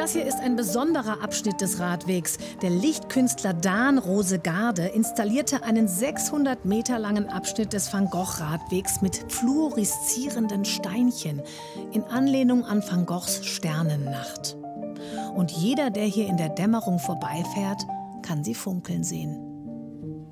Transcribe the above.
Das hier ist ein besonderer Abschnitt des Radwegs. Der Lichtkünstler Daan Rosegaarde installierte einen 600 Meter langen Abschnitt des Van Gogh-Radwegs mit fluoreszierenden Steinchen in Anlehnung an Van Goghs Sternennacht. Und jeder, der hier in der Dämmerung vorbeifährt, kann sie funkeln sehen.